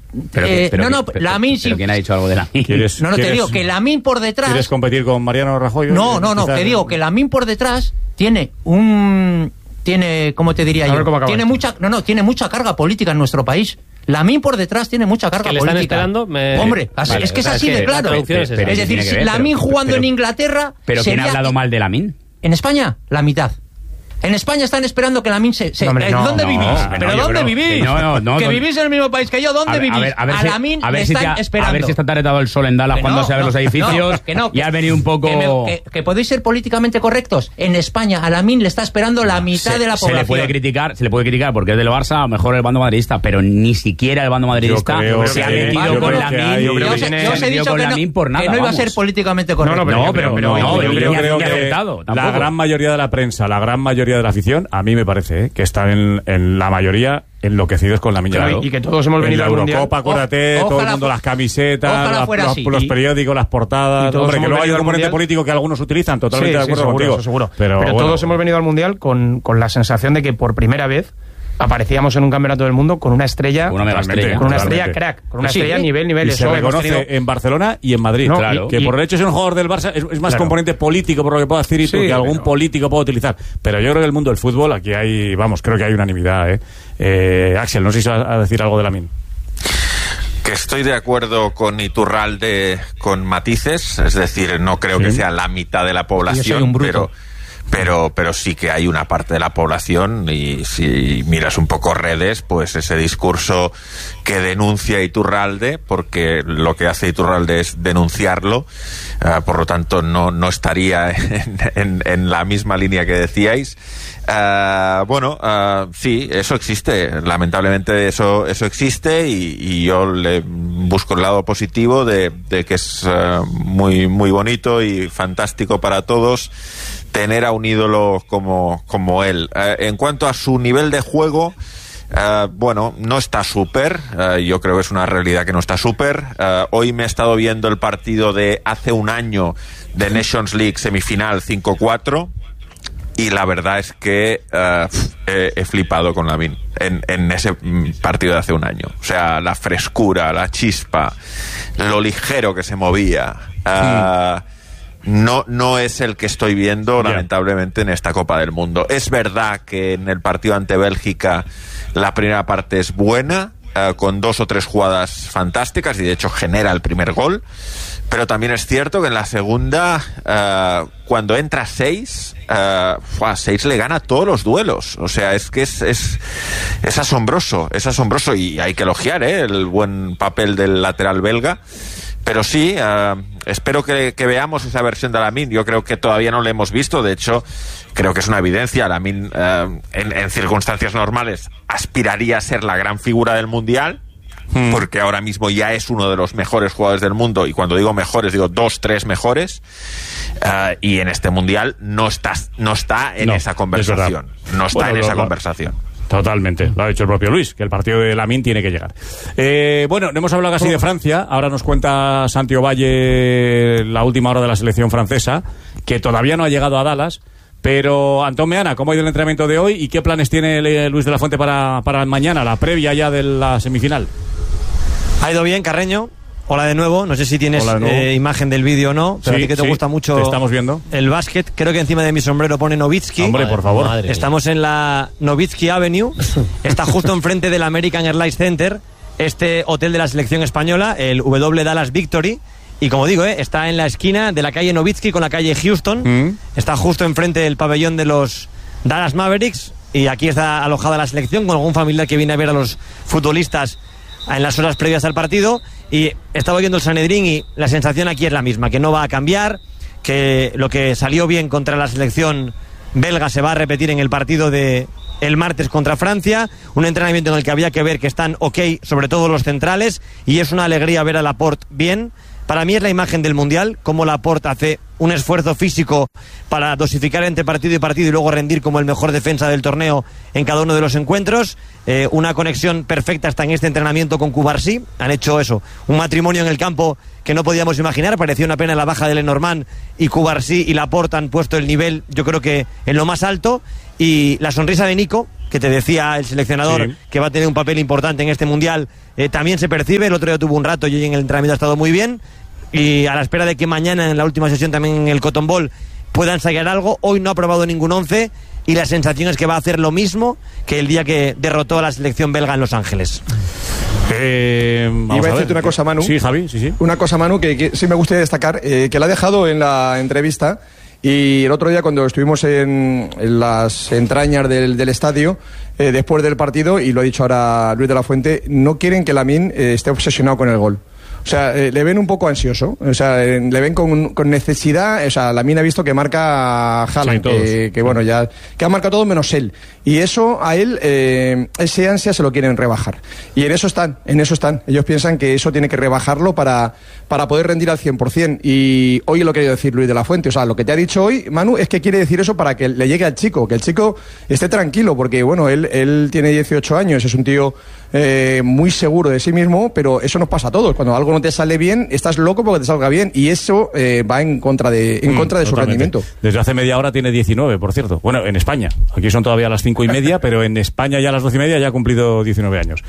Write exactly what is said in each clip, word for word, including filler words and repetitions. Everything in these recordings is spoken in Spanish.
Pero, eh, pero, no, no, pero, Lamine pero, pero sí. ¿quién ha dicho algo de Lamine? No, no, te digo que Lamine por detrás... ¿Quieres competir con Mariano Rajoy? No, no, no, te digo que Lamine por detrás tiene un... Tiene, ¿cómo te diría yo? Tiene mucha, no, no, tiene mucha carga política en nuestro país. Lamine por detrás tiene mucha carga ¿Que le política. están esperando? Me... Hombre, así, vale, es que es o sea, así es de que claro. es, es, es decir, si ver, Lamine pero, jugando pero, en Inglaterra... ¿Pero quién ha sería... hablado mal de Lamine? En España, la mitad. En España están esperando que Lamine se... se no, hombre, ¿eh? no, ¿Dónde no, vivís? no, ¿Pero no, dónde creo, vivís? No, no, no, que no, vivís en el mismo país que yo. ¿Dónde a ver, vivís? A, ver, a, ver a si, Lamine a ver le si están te ha, esperando. A ver si está taretado el sol en Dallas Que cuando no, se ven no, los edificios no, que no, y ha venido un poco... Que, me, que, que podéis ser políticamente correctos. En España, a Lamine le está esperando la mitad se, de la se población. le puede criticar, se le puede criticar porque es del Barça, a lo mejor el bando madridista, pero ni siquiera el bando madridista creo se que- ha metido yo con creo que Lamine. hay- yo creo Yo que os, tiene- yo os he se ha metido dicho con que no, Lamine por nada, que no iba a vamos. ser políticamente correcto. No, no, pero, No, pero- pero, pero- no, no, yo pero creo ni- que... creo ni que acertado, la tampoco. gran mayoría de la prensa, la gran mayoría de la afición, a mí me parece ¿eh? que están en, en la mayoría enloquecidos con la Lamine Claro, Yamal. y que todos hemos venido en la al Mundial. Eurocopa, acuérdate, O- todo el ojalá mundo fu- las camisetas, ojalá las- fuera los, así. los Y- periódicos, las portadas. y todos Hombre, que hemos luego hay venido un al componente Mundial. político que algunos utilizan, totalmente Sí, de sí, acuerdo seguro, contigo. eso seguro. Pero, Pero bueno, todos hemos venido al Mundial con, con la sensación de que por primera vez aparecíamos en un campeonato del mundo con una estrella, Una mega Totalmente, estrella. con una totalmente. estrella crack, con una Sí, estrella sí. nivel, nivel. y se Eso hemos reconoce tenido- en Barcelona y en Madrid. No, claro. y- que y- por el hecho de ser un jugador del Barça es, es más Claro. componente político, por lo que puedo decir, y Sí, porque algún pero- político puede utilizar. Pero yo creo que el mundo del fútbol, aquí hay, vamos, creo que hay unanimidad. ¿eh? Eh, Axel, no sé si vas a decir algo de Lamine. Que estoy de acuerdo con Iturralde con matices, es decir, no creo Sí. que sea la mitad de la Yo población, soy un bruto. pero pero pero sí que hay una parte de la población, y si miras un poco redes, pues ese discurso que denuncia Iturralde, porque lo que hace Iturralde es denunciarlo, uh, por lo tanto no, no estaría en, en, en la misma línea que decíais. Uh, bueno, uh, sí, eso existe, lamentablemente eso eso existe, y, y yo le busco el lado positivo de, de que es uh, muy muy bonito y fantástico para todos tener a un ídolo como, como él. Uh, en cuanto a su nivel de juego, Uh, bueno, no está súper, uh, yo creo que es una realidad que no está súper. Uh, hoy me he estado viendo el partido de hace un año de Nations League semifinal cinco cuatro, y la verdad es que uh, he, he flipado con Lamine en, en ese partido de hace un año. O sea, la frescura, la chispa, lo ligero que se movía. Uh, No, no es el que estoy viendo, Yeah. lamentablemente, en esta Copa del Mundo. Es verdad que en el partido ante Bélgica la primera parte es buena, uh, con dos o tres jugadas fantásticas, y de hecho genera el primer gol. Pero también es cierto que en la segunda, uh, cuando entra seis, uh, a seis le gana todos los duelos. O sea, es que es, es, es asombroso, es asombroso, y hay que elogiar ¿eh? el buen papel del lateral belga. Pero sí, uh, espero que, que veamos esa versión de Lamine. Yo creo que todavía no la hemos visto. De hecho, creo que es una evidencia. Lamine, uh, en, en circunstancias normales, aspiraría a ser la gran figura del Mundial, hmm. porque ahora mismo ya es uno de los mejores jugadores del mundo. Y cuando digo mejores, digo dos, tres mejores. Uh, y en este Mundial no está, no está en No, esa conversación. No está Bueno, en lo- esa lo- conversación. Totalmente, lo ha dicho el propio Luis, que el partido de Lamine tiene que llegar. Eh, bueno, no hemos hablado casi de Francia, ahora nos cuenta Santi Ovalle la última hora de la selección francesa, que todavía no ha llegado a Dallas, pero Antón Meana, ¿cómo ha ido el entrenamiento de hoy y qué planes tiene Luis de la Fuente para, para mañana, la previa ya de la semifinal? Ha ido bien, Carreño. Hola de nuevo, no sé si tienes eh, imagen del vídeo o no, pero sí, a ti que te sí, gusta mucho te estamos viendo. El básquet, creo que encima de mi sombrero pone Nowitzki. Hombre, por favor. Madre Estamos mía. en la Nowitzki Avenue, está justo enfrente del American Airlines Center, este hotel de la selección española, el W Dallas Victory, y como digo, eh, está en la esquina de la calle Nowitzki con la calle Houston, mm. está justo enfrente del pabellón de los Dallas Mavericks, y aquí está alojada la selección con algún familiar que viene a ver a los futbolistas en las horas previas al partido. Y estaba viendo el Sanedrín y la sensación aquí es la misma, que no va a cambiar, que lo que salió bien contra la selección belga se va a repetir en el partido de el martes contra Francia, un entrenamiento en el que había que ver que están ok, sobre todo los centrales, y es una alegría ver a Laporte bien. Para mí es la imagen del Mundial, cómo Laporte hace un esfuerzo físico para dosificar entre partido y partido y luego rendir como el mejor defensa del torneo en cada uno de los encuentros. Eh, una conexión perfecta hasta en este entrenamiento con Cubarsí. Han hecho eso, un matrimonio en el campo que no podíamos imaginar. Parecía una pena la baja de Lenormand, y Cubarsí y Laporte han puesto el nivel, yo creo que en lo más alto. Y la sonrisa de Nico, que te decía el seleccionador sí. que va a tener un papel importante en este Mundial, eh, también se percibe. El otro día tuvo un rato y en el entrenamiento ha estado muy bien, y a la espera de que mañana en la última sesión también en el Cotton Bowl pueda ensayar algo. Hoy no ha probado ningún once y la sensación es que va a hacer lo mismo que el día que derrotó a la selección belga en Los Ángeles. Eh, vamos Iba a, a decirte ver. una cosa, Manu. Sí, Javi, sí, sí. Una cosa, Manu, que, que sí me gustaría destacar, eh, que la ha dejado en la entrevista. Y el otro día, cuando estuvimos en, en las entrañas del, del estadio, eh, después del partido, y lo ha dicho ahora Luis de la Fuente, no quieren que Lamine eh, esté obsesionado con el gol. O sea, eh, le ven un poco ansioso, o sea, eh, le ven con, con necesidad. O sea, Lamine ha visto que marca a Haaland, sí, que, que bueno, ya que ha marcado todo menos él. Y eso a él, eh, ese ansia se lo quieren rebajar. Y en eso están, en eso están. Ellos piensan que eso tiene que rebajarlo para, para poder rendir al cien por ciento. Y hoy lo que quiere decir Luis de la Fuente, o sea, lo que te ha dicho hoy, Manu, es que quiere decir eso para que le llegue al chico, que el chico esté tranquilo, porque bueno, él, él tiene dieciocho años, es un tío eh, muy seguro de sí mismo, pero eso nos pasa a todos. Cuando algo no te sale bien, estás loco porque te salga bien, y eso eh, va en contra de en mm, contra de su totalmente. rendimiento. Desde hace media hora tiene diecinueve, por cierto. Bueno, en España. Aquí son todavía las cinco y media, pero en España ya a las doce y media ya ha cumplido diecinueve años.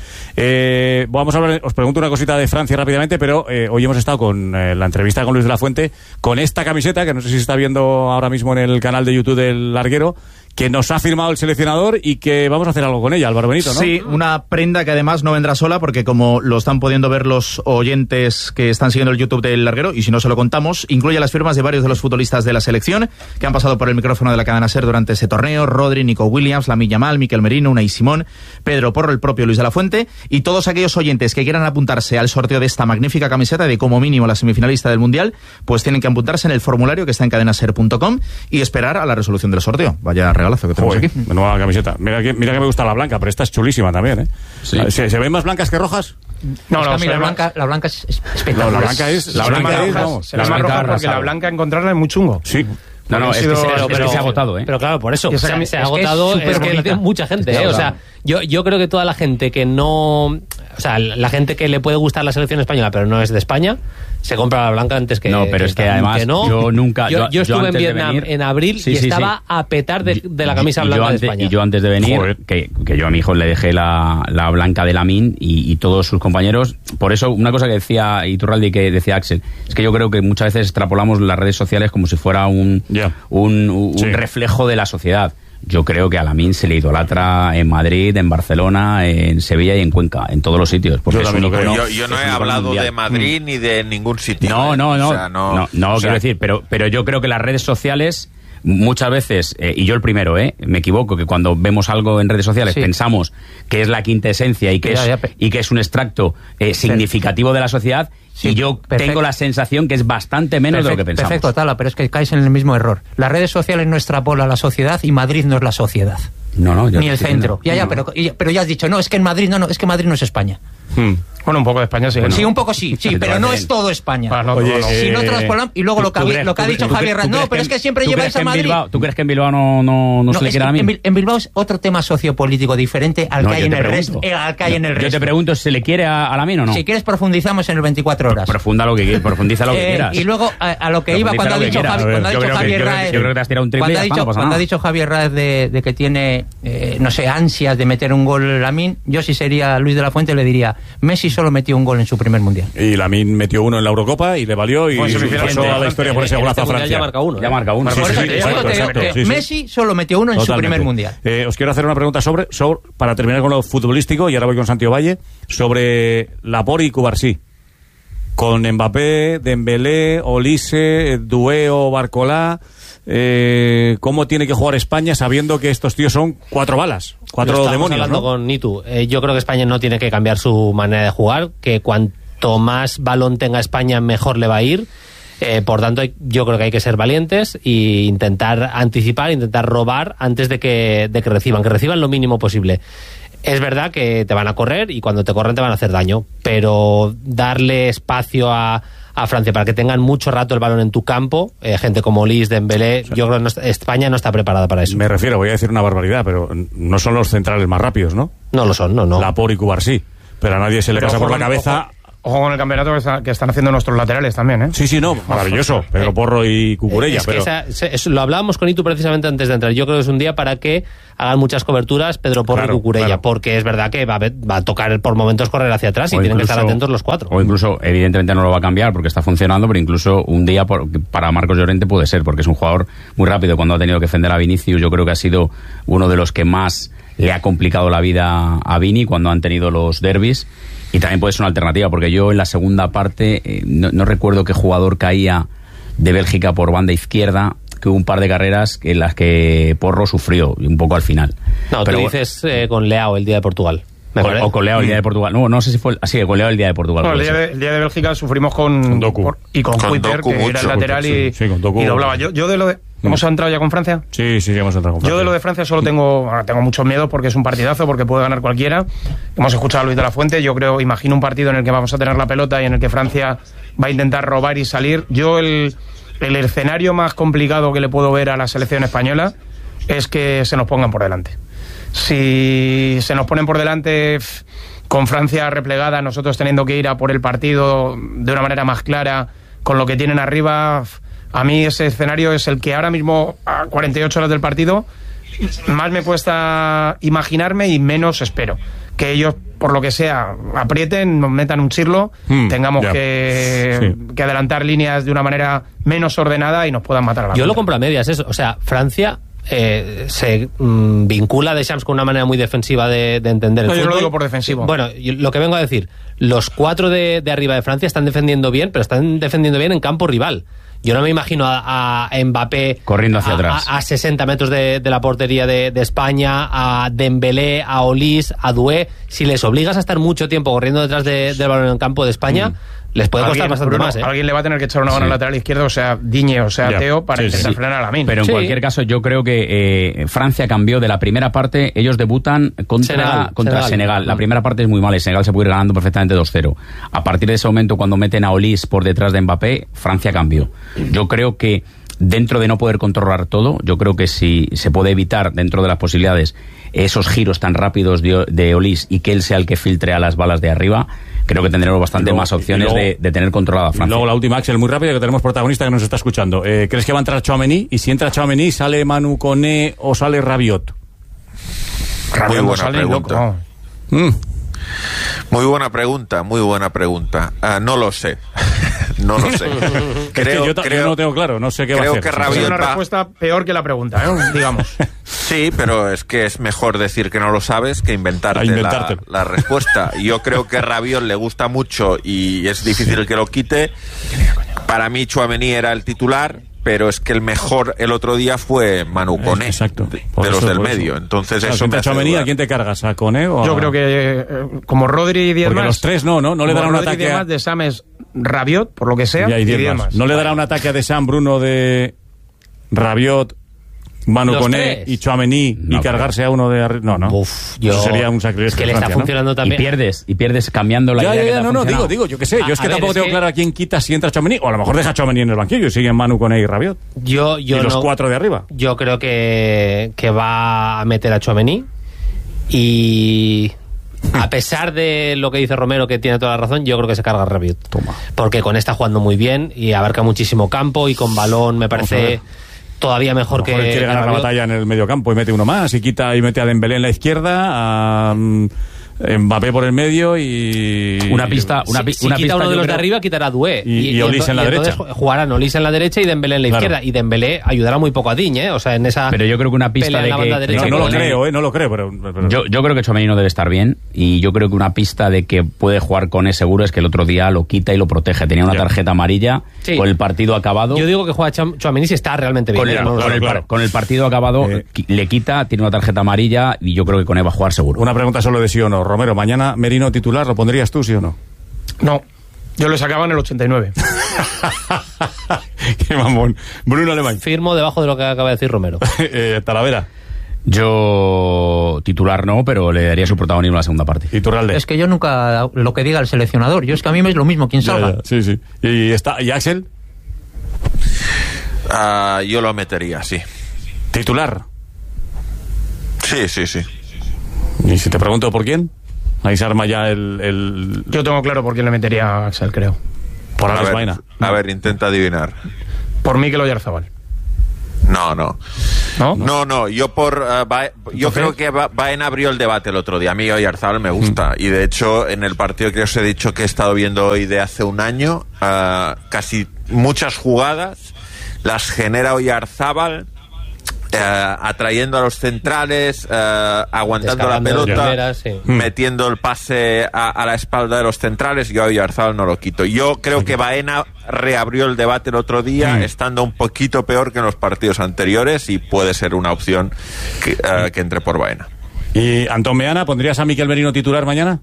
Eh, vamos a hablar, os pregunto una cosita de Francia rápidamente, pero eh, hoy hemos estado con eh, la entrevista con Luis de la Fuente, con esta camiseta, que no sé si se está viendo ahora mismo en el canal de YouTube del Larguero, que nos ha firmado el seleccionador y que vamos a hacer algo con ella, Álvaro Benito, ¿no? Sí, una prenda que además no vendrá sola, porque como lo están pudiendo ver los oyentes que están siguiendo el YouTube del Larguero, y si no se lo contamos, incluye las firmas de varios de los futbolistas de la selección que han pasado por el micrófono de la cadena SER durante ese torneo: Rodri, Nico Williams, Lamine Yamal, Mikel Merino, Unai Simón, Pedro Porro, el propio Luis de la Fuente, y todos aquellos oyentes que quieran apuntarse al sorteo de esta magnífica camiseta de como mínimo la semifinalista del Mundial, pues tienen que apuntarse en el formulario que está en cadena ser punto com y esperar a la resolución del sorteo. Vaya regalazo que tenemos. Joder, aquí. Nueva camiseta. Mira que, mira que me gusta la blanca, pero esta es chulísima también, ¿eh? Sí. ¿Se, ¿Se ven más blancas que rojas? No, no, la blanca, la blanca es espectacular. No, la blanca es... La blanca es, vamos, se la blanca roja porque la blanca encontrarla es muy chungo. Sí. No, no, es que, se, pero, pero, es que se ha agotado, ¿eh? Pero claro, por eso. O sea, se, se ha agotado, es, es que lo tiene mucha gente, ¿eh? O sea, yo, yo creo que toda la gente que no... O sea, la gente que le puede gustar la selección española, pero no es de España, se compra la blanca antes que... No, pero que es que además que no. yo nunca... Yo, yo, yo estuve yo en Vietnam venir, en abril sí, y sí, estaba sí. a petar de, de la camisa y, blanca y antes, de España. Y yo antes de venir, que, que yo a mi hijo le dejé la, la blanca de Lamine y, y todos sus compañeros. Por eso, una cosa que decía Iturralde y que decía Axel, es que yo creo que muchas veces extrapolamos las redes sociales como si fuera un, yeah. un, un, sí. un reflejo de la sociedad. Yo creo que a Lamine se le idolatra en Madrid, en Barcelona, en Sevilla y en Cuenca, en todos los sitios. Porque yo, es un icono, yo, yo no he hablado mundial. de Madrid mm. ni de ningún sitio. No, no, no, o sea, no, no, no, no quiero decir, pero, pero yo creo que las redes sociales muchas veces, eh, y yo el primero, eh, me equivoco, que cuando vemos algo en redes sociales sí. pensamos que es la quinta esencia y que, ya, es, ya, y que es un extracto eh, significativo de la sociedad. Sí, y yo perfecto. tengo la sensación que es bastante menos perfecto, de lo que pensamos. Perfecto, Tala, pero es que caes en el mismo error. Las redes sociales no extrapolan la sociedad y Madrid no es la sociedad. No, no, ni el centro. Ya, ya, pero, pero ya has dicho, no, es que en Madrid no, no, es que Madrid no es España. Hmm. Bueno, un poco de España sí. Bueno, ¿no? Sí, un poco sí, sí, pero no es todo España. Ah, no, Oye, no, no. Si no traspolamos, y luego lo que, crees, lo que ha dicho tú, Javier Hernández, no, pero es que siempre lleváis a Madrid. Bilbao, ¿Tú crees que en Bilbao no, no, no, no se le queda a mí? En, en Bilbao es otro tema sociopolítico diferente al, no, que, hay en el resto, eh, al que hay en el resto. Yo te pregunto, ¿se le quiere a, a Lamine o no? Si quieres profundizamos en el veinticuatro horas. Profunda lo que quieras, profundiza lo que eh, quieras. Y luego a, a lo que iba cuando ha dicho, Javi, cuando ha dicho Javier Raez. Yo creo que te has tirado un triple. Cuando ha dicho, cuando ha dicho Javier Raez de, de que tiene, eh, no sé, ansias de meter un gol Lamine, yo si sería Luis de la Fuente le diría, Messi solo metió un gol en su primer mundial. Y Lamine metió uno en la Eurocopa y le valió y pues pasó a la historia por ese golazo a Francia. Ya marca uno. Ya marca uno. Sí, sí, sí, exacto, exacto, sí, sí. Messi solo metió uno en Totalmente. su primer mundial. Eh, os quiero hacer una pregunta sobre, sobre, para terminar con lo futbolístico, y ahora voy con Santiago Valle, sobre Laporte y Cubarsí. Con Mbappé, Dembélé, Olise, Dueo, Barcolá. Eh, ¿Cómo tiene que jugar España sabiendo que estos tíos son cuatro balas, cuatro Lo demonios? hablando ¿no? con Nitu. Eh, yo creo que España no tiene que cambiar su manera de jugar, que cuanto más balón tenga España mejor le va a ir. Eh, por tanto, yo creo que hay que ser valientes e intentar anticipar, intentar robar antes de que, de que reciban, que reciban lo mínimo posible. Es verdad que te van a correr y cuando te corren te van a hacer daño, pero darle espacio a, a Francia para que tengan mucho rato el balón en tu campo, eh, gente como Lis, Dembélé, sí. yo creo que no está, España no está preparada para eso. Me refiero, voy a decir una barbaridad, pero no son los centrales más rápidos, ¿no? No lo son, no, no. Laporte y Cubarsí, pero a nadie se le pero pasa por la cabeza... Ojo. Ojo con el campeonato que, está, que están haciendo nuestros laterales también, ¿eh? Sí, sí, no, maravilloso. Pedro Porro y Cucurella. Es que pero... esa, es, lo hablábamos con Itu precisamente antes de entrar. Yo creo que es un día para que hagan muchas coberturas Pedro Porro claro, y Cucurella, claro. porque es verdad que va a, va a tocar por momentos correr hacia atrás y o tienen incluso, que estar atentos los cuatro. O incluso, evidentemente no lo va a cambiar porque está funcionando, pero incluso un día por, para Marcos Llorente puede ser, porque es un jugador muy rápido. Cuando ha tenido que defender a Vinicius, yo creo que ha sido uno de los que más le ha complicado la vida a Vini cuando han tenido los derbis. Y también puede ser una alternativa, porque yo en la segunda parte eh, no, no recuerdo qué jugador caía de Bélgica por banda izquierda, que hubo un par de carreras en las que Porro sufrió un poco al final. No, pero tú dices eh, con Leao el día de Portugal. O, o con Leao el día de Portugal. No, no sé si fue... Así que con Leao el día de Portugal. No, el, día de, el día de Bélgica sufrimos con... con Doku. Por, y con, con Kuiper, que mucho, era el lateral mucho, y, sí, sí, y doblaba. Yo, yo de lo de... ¿Hemos entrado ya con Francia? Sí, sí, hemos entrado con Francia. Yo de lo de Francia solo tengo, bueno, tengo muchos miedos porque es un partidazo, porque puede ganar cualquiera. Hemos escuchado a Luis de la Fuente. Yo creo, imagino un partido en el que vamos a tener la pelota y en el que Francia va a intentar robar y salir. Yo el, el escenario más complicado que le puedo ver a la selección española es que se nos pongan por delante. Si se nos ponen por delante con Francia replegada, nosotros teniendo que ir a por el partido de una manera más clara, con lo que tienen arriba... A mí ese escenario es el que ahora mismo, a cuarenta y ocho horas del partido, más me cuesta imaginarme y menos espero. Que ellos, por lo que sea, aprieten, nos metan un chirlo, mm, tengamos que, sí. que adelantar líneas de una manera menos ordenada y nos puedan matar a la Yo lo compro a medias, eso. O sea, Francia... Eh, se mmm, vincula a Deschamps con una manera muy defensiva de, de entender el no, fútbol. Yo lo digo por defensivo. Bueno, lo que vengo a decir, los cuatro de, de arriba de Francia están defendiendo bien, pero están defendiendo bien en campo rival. Yo no me imagino a, a Mbappé corriendo hacia a, atrás a, a sesenta metros de, de la portería de, de España, a Dembélé, a Olís, a Doué. Si les obligas a estar mucho tiempo corriendo detrás de, del balón en el campo de España, mm. les puede costar bastante Bruno, más. ¿eh? Alguien le va a tener que echar una mano sí. al lateral izquierdo, o sea, Diñe, o sea, yeah. Teo, para sí, intentar sí. frenar a Lamine. Pero en sí. cualquier caso, yo creo que eh, Francia cambió de la primera parte. Ellos debutan contra Senegal. Contra Senegal. Senegal. La primera parte es muy mala y Senegal se puede ir ganando perfectamente dos cero. A partir de ese momento, cuando meten a Olís por detrás de Mbappé, Francia cambió. Yo creo que dentro de no poder controlar todo, yo creo que si se puede evitar dentro de las posibilidades esos giros tan rápidos de, de Olís y que él sea el que filtre a las balas de arriba, creo que tendremos bastante luego, más opciones luego, de, de tener controlada a Francia. Luego la última, Axel, muy rápida, que tenemos protagonista que nos está escuchando. Eh, ¿Crees que va a entrar Tchouaméni? Y si entra Tchouaméni, ¿sale Manu Koné o sale Rabiot? Muy buena sale pregunta. Mm. Muy buena pregunta, muy buena pregunta. Uh, no lo sé. No lo sé. Creo, es que yo, creo, yo no lo tengo claro, no sé qué va a hacer. Que Rabiot es una va... respuesta peor que la pregunta, ¿eh? Digamos. Sí, pero es que es mejor decir que no lo sabes que inventarte, inventarte. La, la respuesta. Yo creo que Rabiot le gusta mucho y es difícil que lo quite. Para mí Tchouaméni era el titular, pero es que el mejor el otro día fue Manu Koné, exacto, de, de los del medio. Entonces claro, eso me hace Tchouaméni, ¿a quién te cargas? ¿A Koné o a... Yo creo que eh, como Rodri y diez Porque más. los tres no, ¿no? No le dará un ataque a... más de Sam es Rabiot, por lo que sea, y hay diez más. No le dará un ataque a de Sam, Bruno, de Rabiot, Manu Koné y Tchouaméni no, y cargarse pero... a uno de arriba. No, no. Uf, yo... Eso sería un sacrilegio. Es que le Francia, está funcionando ¿no? también. Y pierdes, y pierdes cambiando la ya, idea. Ya, ya, que no, no, digo, digo, yo qué sé. Yo a, es que ver, tampoco es tengo que... claro a quién quita si entra Tchouaméni, o a lo mejor deja Tchouaméni en el banquillo y siguen Manu Koné y Rabiot. Yo, yo y los no, cuatro de arriba. Yo creo que, que va a meter a Tchouaméni y... A pesar de lo que dice Romero, que tiene toda la razón, yo creo que se carga Rabiot. Toma. Porque con está jugando muy bien y abarca muchísimo campo y con balón me parece todavía mejor que... Él quiere ganar la batalla en el medio campo y mete uno más y quita y mete a Dembélé en la izquierda, a Mbappé por el medio y... Una pista... Una, si, si una quita pista uno de los creo... de arriba, quitará a Doué. Y, y, y Olís en la derecha. Jugarán Olís en la derecha y Dembélé en la izquierda. Claro. Y Dembélé ayudará muy poco a Digne, ¿eh? O sea, en esa... Pero yo creo que una pista de que... Derecha, no, no lo creo, ¿eh? No lo creo, pero... pero... Yo, yo creo que Tchouaméni no debe estar bien y yo creo que una pista de que puede jugar con él seguro es que el otro día lo quita y lo protege. Tenía una tarjeta amarilla sí. con el partido acabado. Yo digo que juega Tchouaméni si está realmente bien. Con el, ¿eh? con no, el, claro. con el partido acabado eh. le quita, tiene una tarjeta amarilla y yo creo que con él va a jugar seguro. Una pregunta solo de sí o no. Romero, mañana Merino titular, ¿lo pondrías tú, sí o no? No, yo le sacaba en el ochenta y nueve. Qué mamón. Bruno Alemán. Firmo debajo de lo que acaba de decir Romero. eh, Talavera. Yo titular no, pero le daría su protagonismo a la segunda parte. ¿Y Iturralde? Es que yo nunca lo que diga el seleccionador. Yo es que a mí me es lo mismo quien salga. Ya, ya. Sí, sí. ¿Y, está, ¿y Axel? Uh, yo lo metería, sí. ¿Titular? Sí, sí, sí. ¿Y si te pregunto por quién? Ahí se arma ya el... el... Yo tengo claro por quién le metería a Axel, creo. Por Alex a ver, Baena. A ver, intenta adivinar. Por Mikel Oyarzabal. No, no. ¿No? No, no, yo por uh, Ba- yo creo que Ba- Baena abrió el debate el otro día. A mí Oyarzabal me gusta. Mm. Y de hecho, en el partido que os he dicho que he estado viendo hoy de hace un año, uh, casi muchas jugadas las genera Oyarzabal, uh, atrayendo a los centrales, uh, aguantando la pelota, primeras, sí. metiendo el pase a, a la espalda de los centrales. Yo a Oyarzabal no lo quito. Yo creo que Baena reabrió el debate el otro día, mm. estando un poquito peor que en los partidos anteriores, y puede ser una opción que, uh, que entre por Baena. ¿Y Antón Meana, pondrías a Mikel Merino titular mañana?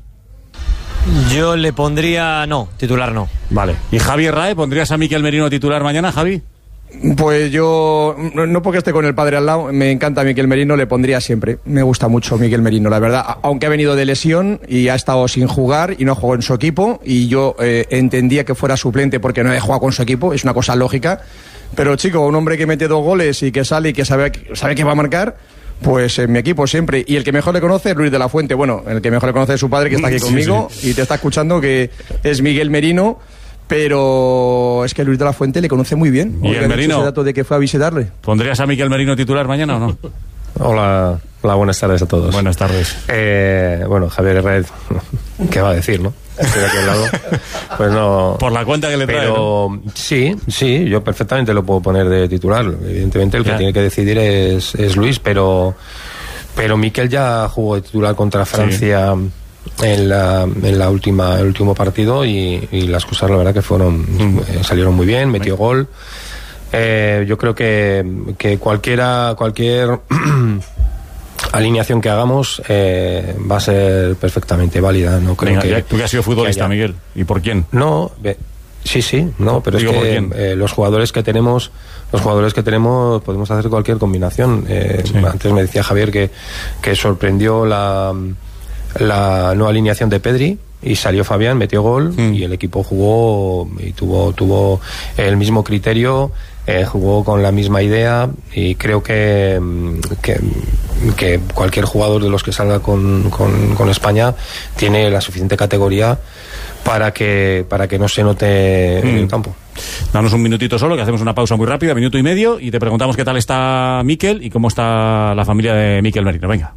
Yo le pondría... no, titular no. Vale. ¿Y Javier Rae, pondrías a Mikel Merino titular mañana, Javi? Pues yo, no porque esté con el padre al lado, me encanta Mikel Merino, le pondría siempre. Me gusta mucho Mikel Merino, la verdad. Aunque ha venido de lesión y ha estado sin jugar y no jugó en su equipo, y yo eh, entendía que fuera suplente porque no he jugado con su equipo, es una cosa lógica. Pero chico, un hombre que mete dos goles y que sale y que sabe, sabe que va a marcar, pues en mi equipo siempre. Y el que mejor le conoce es Luis de la Fuente. Bueno, el que mejor le conoce es su padre, que está aquí conmigo, sí, sí. y te está escuchando, que es Miguel Merino. Pero es que Luis de la Fuente le conoce muy bien. ¿Y el Merino? Ese dato de que fue a visitarle. ¿Pondrías a Mikel Merino titular mañana o no? Hola, hola, buenas tardes a todos. Buenas tardes. Eh, bueno, Javier Herrera, ¿qué va a decir, no? Estoy aquí al lado. Pues no. Por la cuenta que le trae. Pero ¿no? sí, sí, yo perfectamente lo puedo poner de titular. Evidentemente el que ya tiene que decidir es, es Luis, pero, pero Mikel ya jugó de titular contra Francia. Sí. En la, en la última, el último partido, y, y las cosas la verdad que fueron mm. eh, salieron muy bien, metió gol. Eh, yo creo que, que cualquiera cualquier alineación que hagamos eh, va a ser perfectamente válida. No creo. Venga, que, ya, tú que has sido futbolista, haya... Miguel, ¿y por quién? No, be, sí, sí, no, pero Digo, es que eh, los jugadores que tenemos, los jugadores que tenemos podemos hacer cualquier combinación. Eh, sí. Antes me decía Javier que, que sorprendió la la no alineación de Pedri, y salió Fabián, metió gol, mm. y el equipo jugó y tuvo tuvo el mismo criterio, eh, jugó con la misma idea, y creo que, que, que cualquier jugador de los que salga con, con, con España tiene la suficiente categoría para que para que no se note mm. en el campo. Danos un minutito solo, que hacemos una pausa muy rápida, minuto y medio, y te preguntamos qué tal está Mikel y cómo está la familia de Mikel Merino. Venga.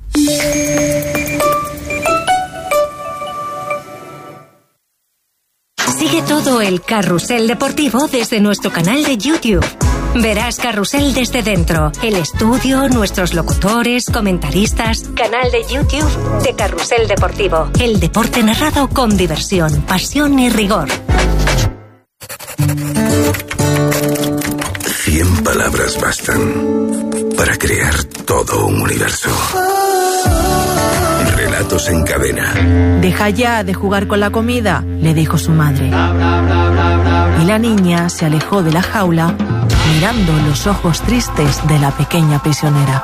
Sigue todo el carrusel deportivo desde nuestro canal de YouTube. Verás Carrusel desde dentro, el estudio, nuestros locutores, comentaristas. Canal de YouTube de Carrusel Deportivo. El deporte narrado con diversión, pasión y rigor. Cien palabras bastan para crear todo un universo. Relatos en cadena. Deja ya de jugar con la comida, le dijo su madre. Y la niña se alejó de la jaula, mirando los ojos tristes de la pequeña prisionera.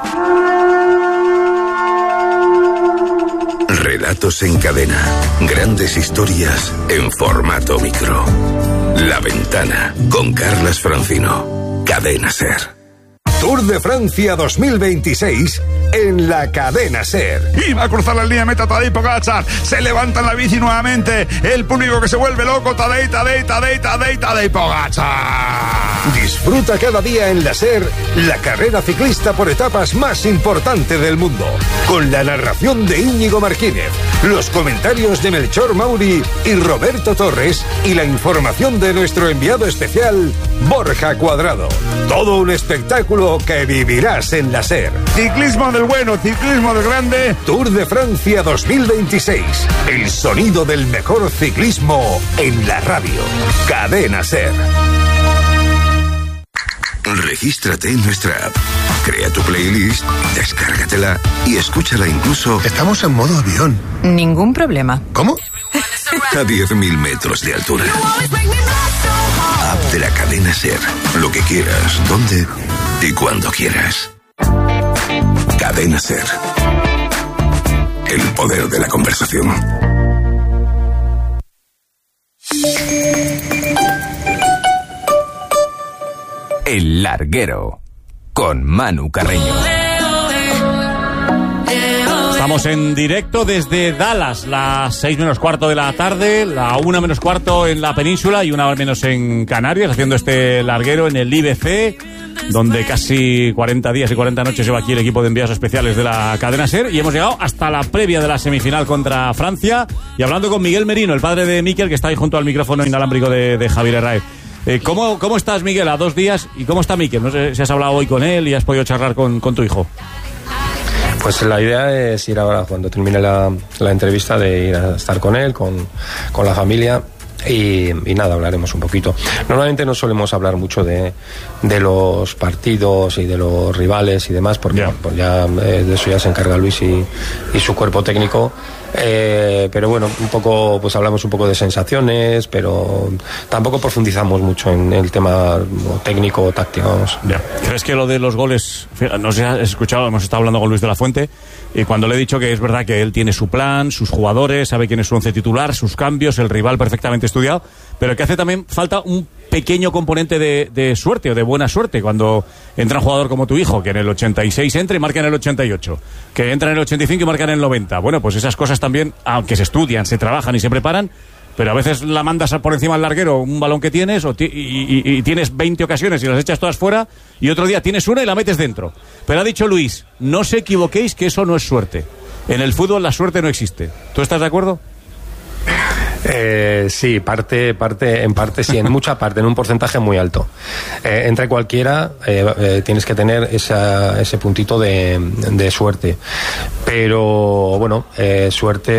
Relatos en cadena. Grandes historias en formato micro. La Ventana, con Carlas Francino. Cadena SER. Tour de Francia dos mil veintiséis en la Cadena SER. Y va a cruzar la línea de meta Tadej Pogačar. Se levanta en la bici nuevamente. El público que se vuelve loco. Tadej, Tadej, Tadej, Tadej, Tadej Pogačar. Disfruta cada día en la SER la carrera ciclista por etapas más importante del mundo. Con la narración de Íñigo Martínez, los comentarios de Melchor Mauri y Roberto Torres, y la información de nuestro enviado especial, Borja Cuadrado. Todo un espectáculo que vivirás en la SER. Ciclismo del bueno, ciclismo del grande. Tour de Francia dos mil veintiséis. El sonido del mejor ciclismo en la radio. Cadena SER. Regístrate en nuestra app. Crea tu playlist, descárgatela y escúchala incluso. Estamos en modo avión. Ningún problema. ¿Cómo? A diez mil metros de altura. App de la Cadena SER. Lo que quieras, donde y cuando quieras. Cadena SER. El poder de la conversación. El Larguero, con Manu Carreño. Estamos en directo desde Dallas, las seis menos cuarto de la tarde, la una menos cuarto en la península y una hora menos en Canarias, haciendo este larguero en el I B C, donde casi cuarenta días y cuarenta noches lleva aquí el equipo de enviados especiales de la cadena SER, y hemos llegado hasta la previa de la semifinal contra Francia, y hablando con Miguel Merino, el padre de Mikel, que está ahí junto al micrófono inalámbrico de, de Javier Herráez. Eh, ¿cómo, ¿Cómo estás, Miguel, a dos días? ¿Y cómo está Mikel? No sé si has hablado hoy con él y has podido charlar con, con tu hijo. Pues la idea es ir ahora, cuando termine la, la entrevista, de ir a estar con él, con, con la familia. Y, y nada, hablaremos un poquito. Normalmente no solemos hablar mucho de, de los partidos y de los rivales y demás, porque yeah. pues ya eh, de eso ya se encarga Luis y, y su cuerpo técnico. Eh, pero bueno, un poco, pues hablamos un poco de sensaciones, pero tampoco profundizamos mucho en el tema técnico o táctico. Vamos. Yeah. ¿Crees que lo de los goles, no sé si has escuchado, hemos estado hablando con Luis de la Fuente, y cuando le he dicho que es verdad que él tiene su plan, sus jugadores, sabe quién es su once titular, sus cambios, el rival perfectamente estudiado, pero que hace también falta un pequeño componente de, de suerte o de buena suerte cuando entra un jugador como tu hijo, que en el ochenta y seis entra y marca en el ochenta y ocho, que entra en el ochenta y cinco y marca en el noventa. Bueno, pues esas cosas también, aunque se estudian, se trabajan y se preparan, pero a veces la mandas por encima del larguero un balón que tienes o ti, y, y, y tienes veinte ocasiones y las echas todas fuera, y otro día tienes una y la metes dentro. Pero ha dicho Luis, no os equivoquéis, que eso no es suerte. En el fútbol la suerte no existe. ¿Tú estás de acuerdo? Eh, sí, parte, parte, en parte sí, en mucha parte, en un porcentaje muy alto. Eh, entre cualquiera eh, eh, tienes que tener esa, ese puntito de, de suerte. Pero bueno, eh, suerte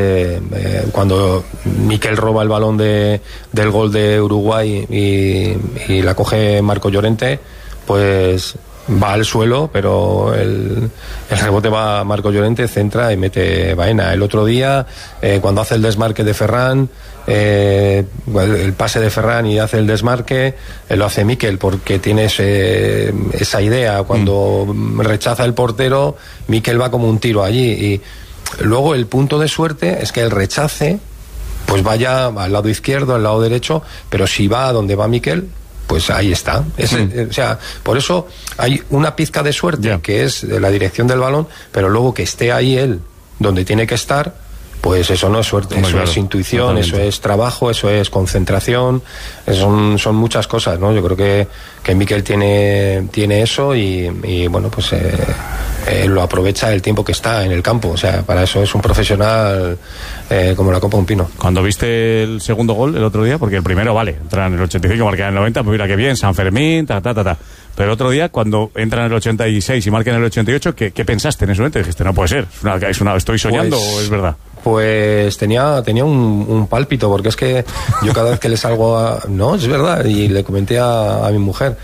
eh, cuando Mikel roba el balón de, del gol de Uruguay y, y la coge Marco Llorente, pues va al suelo, pero el, el rebote va a Marco Llorente, centra y mete Baena. El otro día, eh, cuando hace el desmarque de Ferran, eh, el pase de Ferran y hace el desmarque, eh, lo hace Mikel, porque tiene ese, esa idea. Cuando mm. rechaza el portero, Mikel va como un tiro allí. Y luego el punto de suerte es que el rechace pues vaya al lado izquierdo, al lado derecho, pero si va a donde va Mikel, pues ahí está. Es, mm. eh, o sea, por eso hay una pizca de suerte, yeah. que es la dirección del balón, pero luego que esté ahí él donde tiene que estar, pues eso no es suerte, Muy eso claro. es intuición, Totalmente. Eso es trabajo, eso es concentración, son, son muchas cosas, ¿no? Yo creo que, que Mikel tiene, tiene eso y, y bueno, pues eh, eh, lo aprovecha el tiempo que está en el campo. O sea, para eso es un profesional eh, como la copa de un pino. Cuando viste el segundo gol el otro día, porque el primero, vale, entra en el ochenta y cinco, marca en el noventa, pues mira qué bien, San Fermín, ta, ta, ta, ta. Pero el otro día, cuando entra en el ochenta y seis y marca en el ochenta y ocho, ¿qué, qué pensaste en ese momento? Dijiste, no puede ser, es una, es una, ¿estoy soñando pues, o es verdad? Pues tenía, tenía un, un pálpito, porque es que yo cada vez que le salgo a... No, es verdad, y le comenté a, a mi mujer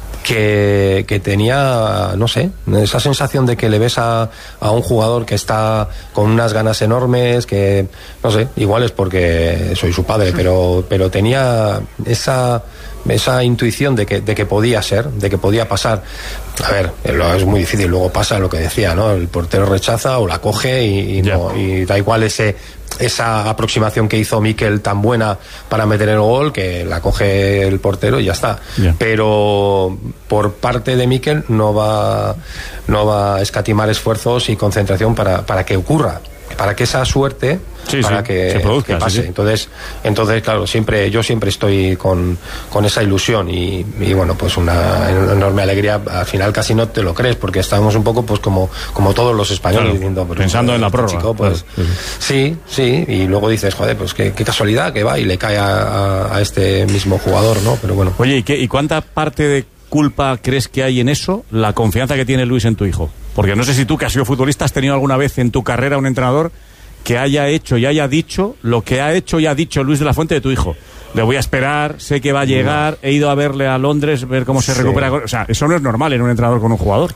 que, que tenía, no sé, esa sensación de que le ves a, a un jugador que está con unas ganas enormes, que, no sé, igual es porque soy su padre, pero, pero tenía esa... esa intuición de que, de que podía ser, de que podía pasar. A ver, es muy difícil, luego pasa lo que decía, ¿no? El portero rechaza o la coge y, y, no, y da igual ese, esa aproximación que hizo Mikel tan buena para meter el gol, que la coge el portero y ya está. Yeah. Pero por parte de Mikel no va, no va a escatimar esfuerzos y concentración para, para que ocurra, para que esa suerte sí, para sí, que, se produzca, que pase. Sí, sí. Entonces, entonces, claro, siempre yo siempre estoy con, con esa ilusión y, y bueno, pues una enorme alegría. Al final casi no te lo crees, porque estábamos un poco pues como, como todos los españoles, claro, diciendo, pues, pensando pues, en la prórroga. Chico, pues, claro, sí, sí, y luego dices, joder, pues qué, qué casualidad que va y le cae a, a, a este mismo jugador, ¿no? Pero bueno. Oye, ¿y, qué, y cuánta parte de culpa crees que hay en eso, la confianza que tiene Luis en tu hijo? Porque no sé si tú, que has sido futbolista, has tenido alguna vez en tu carrera un entrenador que haya hecho y haya dicho lo que ha hecho y ha dicho Luis de la Fuente de tu hijo. Le voy a esperar, sé que va a llegar, he ido a verle a Londres, ver cómo se sí. recupera. O sea, eso no es normal en un entrenador con un jugador.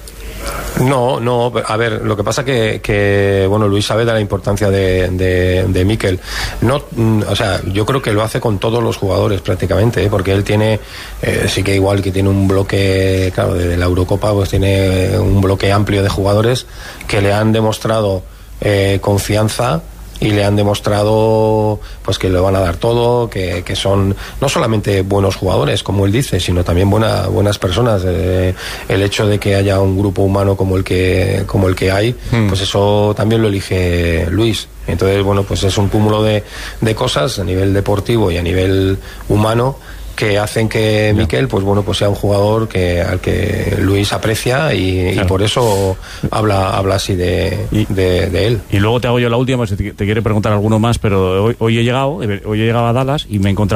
No, no, a ver, lo que pasa que, que bueno, Luis sabe de la importancia de, de, de Mikel. No, o sea, yo creo que lo hace con todos los jugadores prácticamente, ¿eh? Porque él tiene, eh, sí que igual que tiene un bloque, claro, de, de la Eurocopa, pues tiene un bloque amplio de jugadores que le han demostrado eh, confianza y le han demostrado pues que le van a dar todo, que, que son no solamente buenos jugadores, como él dice, sino también buena, buenas personas. Eh, el hecho de que haya un grupo humano como el que, como el que hay, mm. pues eso también lo elige Luis. Entonces, bueno, pues es un cúmulo de, de cosas a nivel deportivo y a nivel humano que hacen que Mikel, pues bueno, pues sea un jugador que al que Luis aprecia y, claro. y por eso habla habla así de, y, de, de él. Y luego te hago yo la última, si te, te quiere preguntar alguno más, pero hoy, hoy he llegado, hoy he llegado a Dallas y me he encontrado